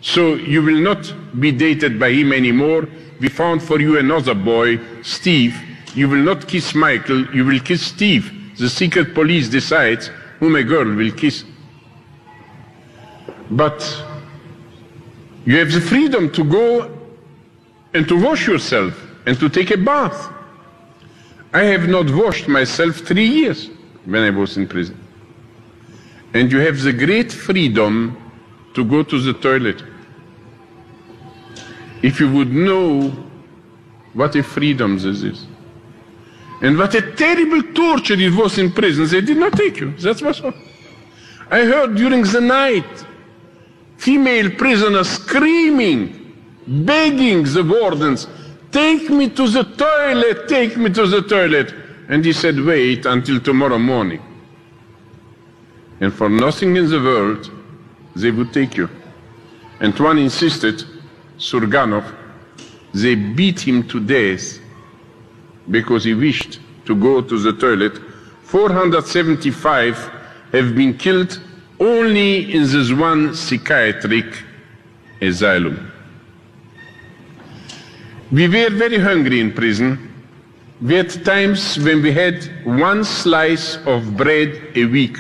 So you will not be dated by him anymore. We found for you another boy, Steve. You will not kiss Michael, you will kiss Steve. The secret police decides whom a girl will kiss. But you have the freedom to go and to wash yourself and to take a bath. I have not washed myself 3 years when I was in prison. And you have the great freedom to go to the toilet. If you would know what a freedom this is. And what a terrible torture it was in prison. They did not take you. That's what's all. I heard during the night female prisoners screaming, begging the wardens, take me to the toilet, take me to the toilet. And he said, wait until tomorrow morning. And for nothing in the world, they would take you. Antoine insisted, Surganov, they beat him to death because he wished to go to the toilet. 475 have been killed only in this one psychiatric asylum. We were very hungry in prison. We had times when we had one slice of bread a week.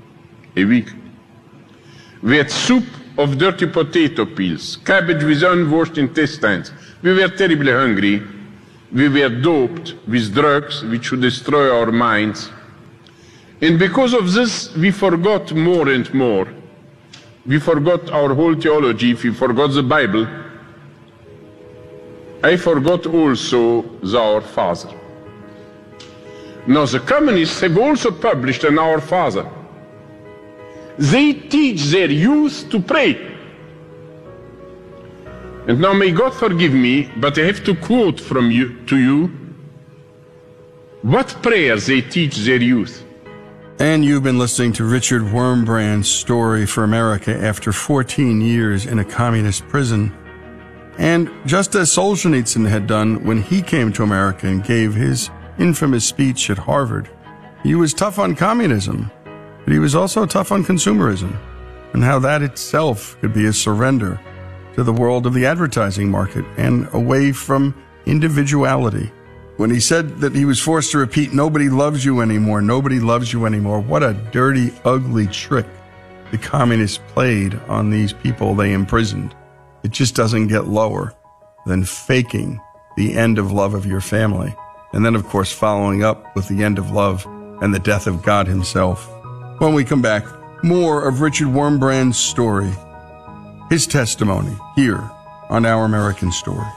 We had soup of dirty potato peels, cabbage with unwashed intestines. We were terribly hungry. We were doped with drugs which should destroy our minds. And because of this, we forgot more and more. We forgot our whole theology, we forgot the Bible. I forgot also Our Father. Now the communists have also published an Our Father. They teach their youth to pray. And now may God forgive me, but I have to quote to you what prayers they teach their youth. And you've been listening to Richard Wurmbrand's story for America after 14 years in a communist prison. And just as Solzhenitsyn had done when he came to America and gave his infamous speech at Harvard, he was tough on communism, but he was also tough on consumerism, and how that itself could be a surrender to the world of the advertising market and away from individuality. When he said that he was forced to repeat, nobody loves you anymore, nobody loves you anymore, what a dirty, ugly trick the communists played on these people they imprisoned. It just doesn't get lower than faking the end of love of your family. And then, of course, following up with the end of love and the death of God himself. When we come back, more of Richard Wurmbrand's story, his testimony, here on Our American Stories.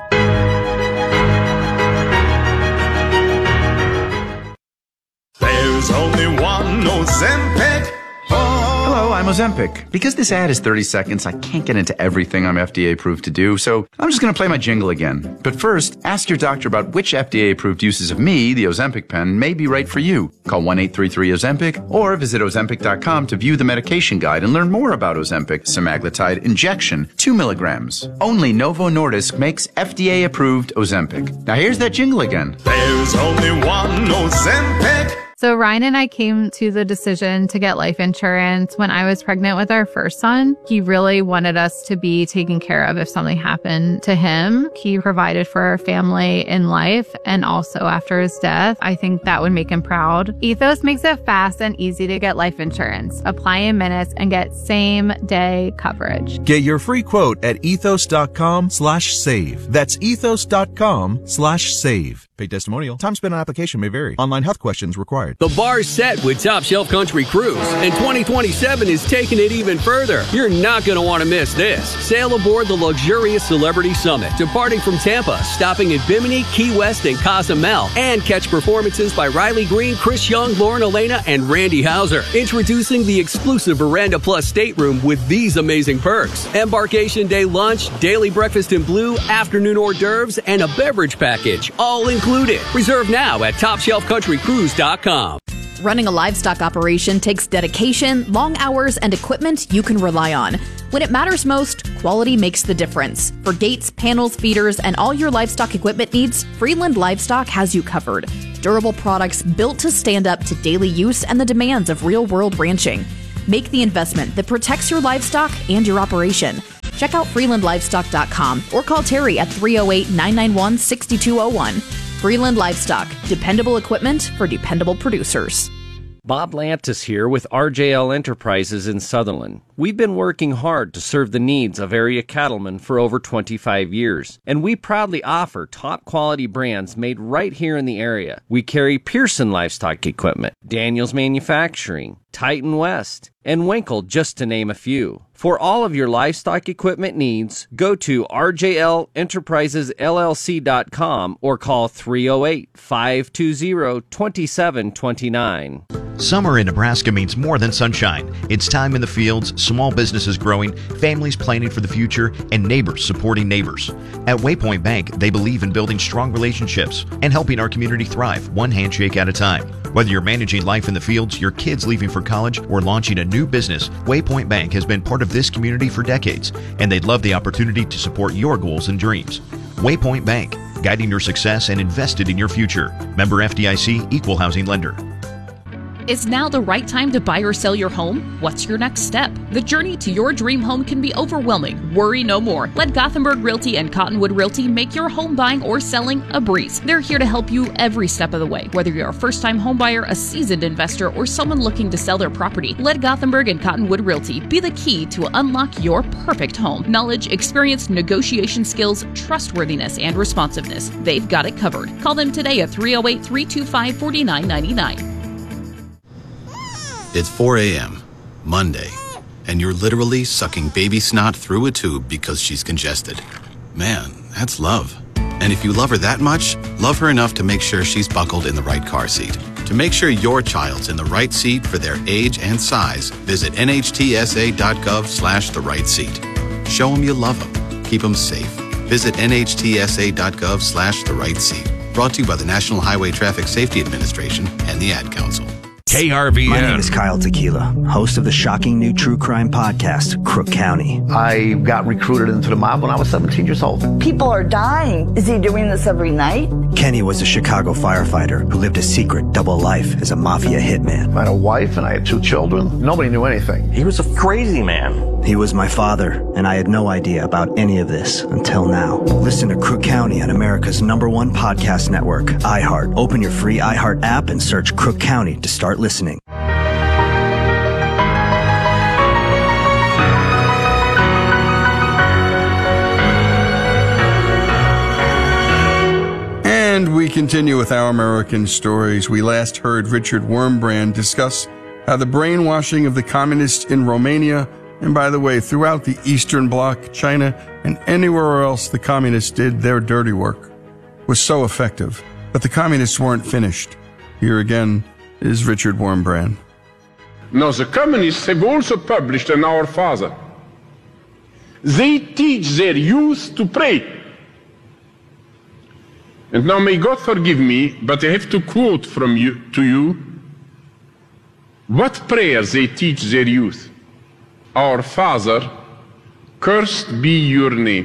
There's only one Ozempic. Hello, I'm Ozempic. Because this ad is 30 seconds, I can't get into everything I'm FDA approved to do, so I'm just going to play my jingle again. But first, ask your doctor about which FDA approved uses of me, the Ozempic pen, may be right for you. Call 1-833-OZEMPIC or visit Ozempic.com to view the medication guide and learn more about Ozempic semaglutide injection, 2 milligrams. Only Novo Nordisk makes FDA approved Ozempic. Now here's that jingle again. There's only one Ozempic. So Ryan and I came to the decision to get life insurance when I was pregnant with our first son. He really wanted us to be taken care of if something happened to him. He provided for our family in life and also after his death. I think that would make him proud. Ethos makes it fast and easy to get life insurance. Apply in minutes and get same-day coverage. Get your free quote at ethos.com/save. That's ethos.com/save. Paid testimonial. Time spent on application may vary. Online health questions required. The bar's set with Top Shelf Country Cruise, and 2027 is taking it even further. You're not going to want to miss this. Sail aboard the luxurious Celebrity Summit, departing from Tampa, stopping at Bimini, Key West, and Cozumel, and catch performances by Riley Green, Chris Young, Lauren Elena, and Randy Houser. Introducing the exclusive Veranda Plus stateroom with these amazing perks: embarkation day lunch, daily breakfast in blue, afternoon hors d'oeuvres, and a beverage package, all included. Reserve now at TopShelfCountryCruise.com. Running a livestock operation takes dedication, long hours, and equipment you can rely on. When it matters most, quality makes the difference. For gates, panels, feeders, and all your livestock equipment needs, Freeland Livestock has you covered. Durable products built to stand up to daily use and the demands of real-world ranching. Make the investment that protects your livestock and your operation. Check out freelandlivestock.com or call Terry at 308-991-6201. Freeland Livestock, dependable equipment for dependable producers. Bob Lantis here with RJL Enterprises in Sutherland. We've been working hard to serve the needs of area cattlemen for over 25 years, and we proudly offer top quality brands made right here in the area. We carry Pearson Livestock Equipment, Daniels Manufacturing, Titan West, and Winkle, just to name a few. For all of your livestock equipment needs, go to rjlenterprisesllc.com or call 308-520-2729. Summer in Nebraska means more than sunshine. It's time in the fields, small businesses growing, families planning for the future, and neighbors supporting neighbors. At Waypoint Bank, they believe in building strong relationships and helping our community thrive one handshake at a time. Whether you're managing life in the fields, your kids leaving for college, or launching a new business, Waypoint Bank has been part of this community for decades, and they'd love the opportunity to support your goals and dreams. Waypoint Bank, guiding your success and invested in your future. Member FDIC, Equal Housing Lender. Is now the right time to buy or sell your home? What's your next step? The journey to your dream home can be overwhelming. Worry no more. Let Gothenburg Realty and Cottonwood Realty make your home buying or selling a breeze. They're here to help you every step of the way. Whether you're a first-time home buyer, a seasoned investor, or someone looking to sell their property, let Gothenburg and Cottonwood Realty be the key to unlock your perfect home. Knowledge, experience, negotiation skills, trustworthiness, and responsiveness. They've got it covered. Call them today at 308-325-4999. It's 4 a.m., Monday, and you're literally sucking baby snot through a tube because she's congested. Man, that's love. And if you love her that much, love her enough to make sure she's buckled in the right car seat. To make sure your child's in the right seat for their age and size, visit nhtsa.gov/the right seat. Show them you love them. Keep them safe. Visit nhtsa.gov/the right seat. Brought to you by the National Highway Traffic Safety Administration and the Ad Council. KRVN. My name is Kyle Tequila, host of the shocking new true crime podcast, Crook County. I got recruited into the mob when I was 17 years old. People are dying. Is he doing this every night? Kenny was a Chicago firefighter who lived a secret double life as a mafia hitman. I had a wife and I had 2 children. Nobody knew anything. He was a crazy man. He was my father, and I had no idea about any of this until now. Listen to Crook County on America's #1 podcast network, iHeart. Open your free iHeart app and search Crook County to start listening. And we continue with our American stories. We last heard Richard Wurmbrand discuss how the brainwashing of the communists in Romania, and by the way, throughout the Eastern Bloc, China, and anywhere else the communists did their dirty work, was so effective. But the communists weren't finished. Here again is Richard Wurmbrand. Now, the communists have also published an Our Father. They teach their youth to pray. And now may God forgive me, but I have to quote to you what prayer they teach their youth. Our Father, cursed be your name.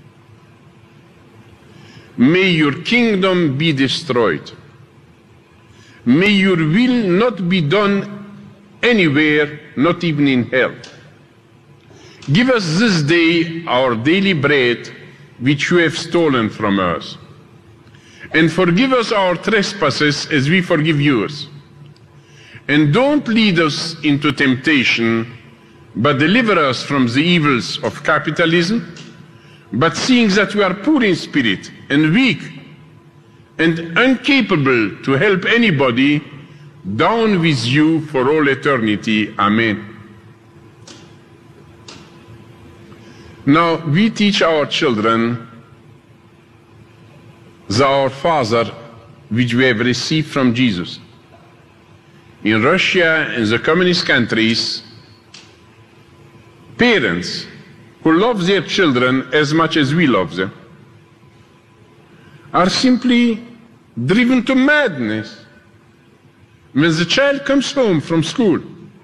May your kingdom be destroyed. May your will not be done anywhere, not even in hell. Give us this day our daily bread, which you have stolen from us. And forgive us our trespasses as we forgive yours. And don't lead us into temptation, but deliver us from the evils of capitalism. But seeing that we are poor in spirit and weak and incapable to help anybody, down with you for all eternity. Amen. Now, we teach our children the Our Father, which we have received from Jesus. In Russia and the communist countries, parents who love their children as much as we love them are simply driven to madness when the child comes home from school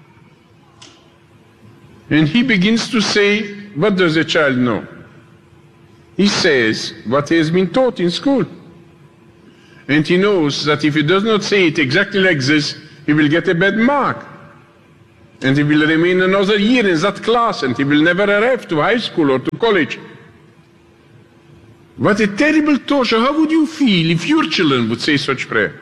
and he begins to say, what does the child know? He says what he has been taught in school. And he knows that if he does not say it exactly like this, he will get a bad mark. And he will remain another year in that class, and he will never arrive to high school or to college. What a terrible torture. How would you feel if your children would say such prayer?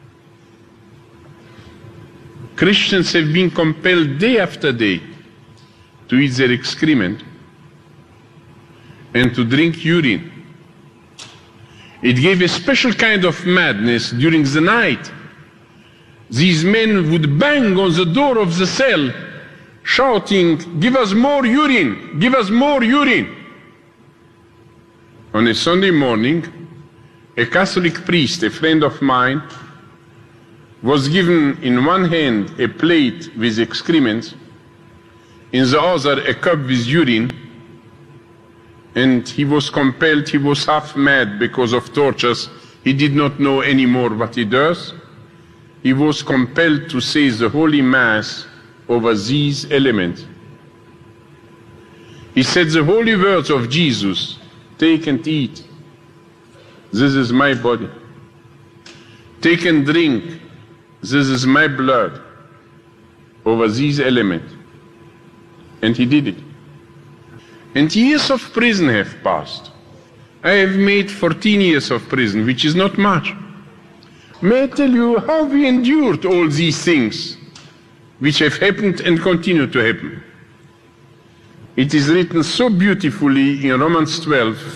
Christians have been compelled day after day to eat their excrement and to drink urine. It gave a special kind of madness during the night. These men would bang on the door of the cell, shouting, "Give us more urine, give us more urine." On a Sunday morning, a Catholic priest, a friend of mine, was given in one hand a plate with excrement, in the other a cup with urine, and he was compelled, he was half mad because of tortures. He did not know anymore what he does. He was compelled to say the Holy Mass over these elements. He said the holy words of Jesus, "Take and eat. This is my body. Take and drink. This is my blood," over these elements. And he did it. And years of prison have passed. I have made 14 years of prison, which is not much. May I tell you how we endured all these things which have happened and continue to happen? It is written so beautifully in Romans 12.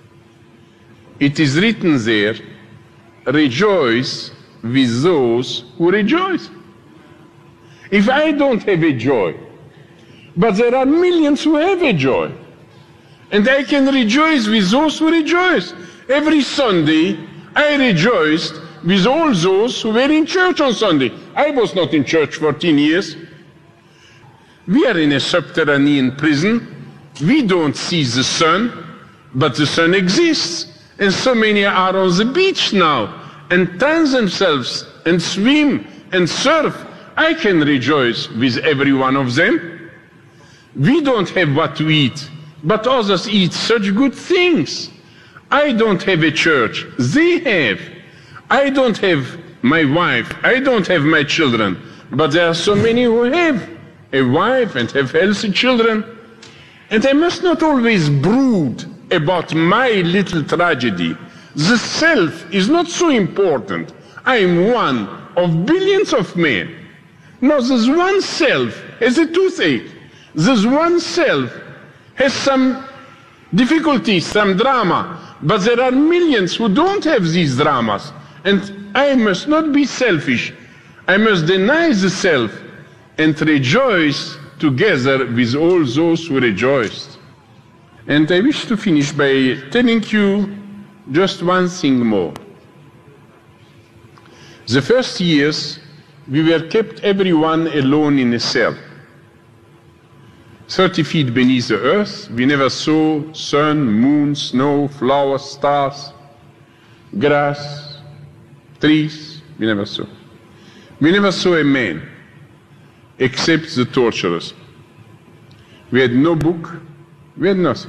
It is written there, "Rejoice with those who rejoice." If I don't have a joy, but there are millions who have a joy, and I can rejoice with those who rejoice. Every Sunday, I rejoiced with all those who were in church on Sunday. I was not in church 14 years. We are in a subterranean prison. We don't see the sun, but the sun exists. And so many are on the beach now and tan themselves and swim and surf. I can rejoice with every one of them. We don't have what to eat, but others eat such good things. I don't have a church. They have. I don't have my wife. I don't have my children. But there are so many who have a wife and have healthy children. And I must not always brood about my little tragedy. The self is not so important. I am one of billions of men. No, this one self has a toothache. This one self has some difficulties, some drama. But there are millions who don't have these dramas. And I must not be selfish. I must deny the self and rejoice together with all those who rejoiced. And I wish to finish by telling you just one thing more. The first years, we were kept everyone alone in a cell. 30 feet beneath the earth, we never saw sun, moon, snow, flowers, stars, grass, trees, we never saw. We never saw a man, except the torturers. We had no book, we had nothing.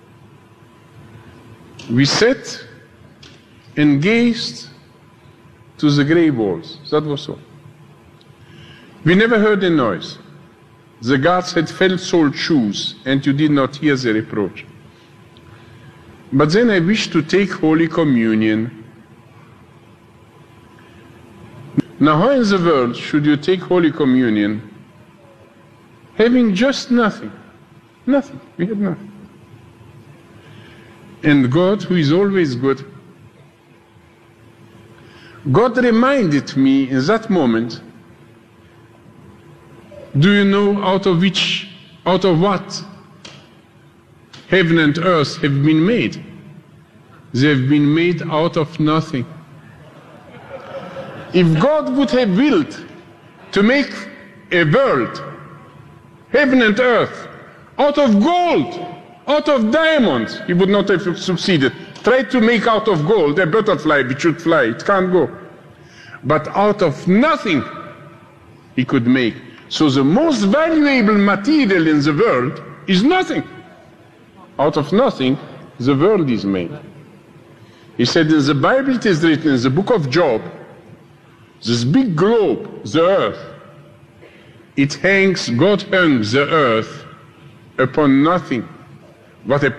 We sat and gazed to the grey walls, that was all. We never heard a noise. The guards had felt-soled shoes, and you did not hear the reproach. But then I wished to take Holy Communion. Now, how in the world should you take Holy Communion having just nothing? Nothing. We had nothing. And God, who is always good, God reminded me in that moment, do you know out of what heaven and earth have been made? They have been made out of nothing. If God would have willed to make a world, heaven and earth, out of gold, out of diamonds, he would not have succeeded. Try to make out of gold a butterfly which should fly. It can't go. But out of nothing, he could make. So the most valuable material in the world is nothing. Out of nothing, the world is made. He said in the Bible, it is written in the book of Job, this big globe, the earth, God hung the earth upon nothing but a